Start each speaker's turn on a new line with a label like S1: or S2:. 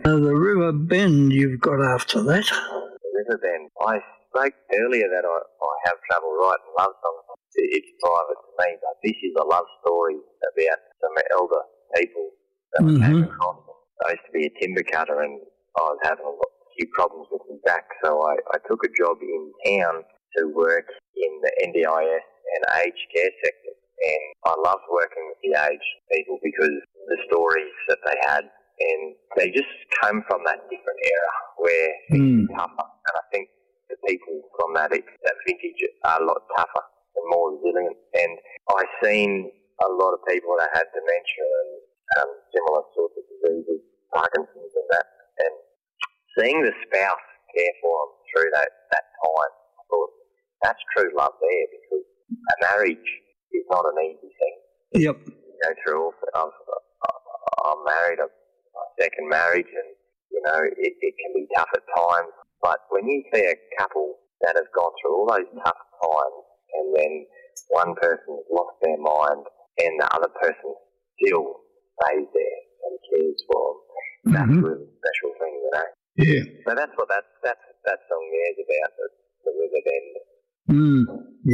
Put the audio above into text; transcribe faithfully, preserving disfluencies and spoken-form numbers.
S1: Uh, the River Bend you've got after that.
S2: The River Bend. I spoke earlier that I, I have travelled writing love songs. It's private to me, but this is a love story about some elder people that
S1: Mm-hmm.
S2: I came across. I used to be a timber cutter and I was having a few problems with my back, so I, I took a job in town to work in the N D I S and aged care sector. And I loved working with the aged people because the stories that they had, and they just came from that different era where things
S1: Mm.
S2: were tougher. And I think the people from that, that vintage are a lot tougher and more resilient. And I've seen a lot of people that had dementia and um, similar sorts of diseases, Parkinson's and that. And seeing the spouse care for them through that, that time, I thought that's true love there, because a marriage is not an easy thing.
S1: Yep.
S2: You go through all, I'm, I'm married, I'm my second marriage, and, you know, it, it can be tough at times. But when you see a couple that have gone through all those tough times, and then one person's lost their mind and the other person still stays there and cares for them, that's
S1: Mm-hmm.
S2: a really special thing, you know.
S1: Yeah.
S2: So that's what that, that's, that song there is about, the, the River Bend.
S1: Mm.